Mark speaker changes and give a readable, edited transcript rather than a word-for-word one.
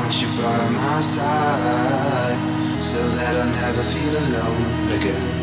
Speaker 1: want you by my side so that I'll never feel alone again.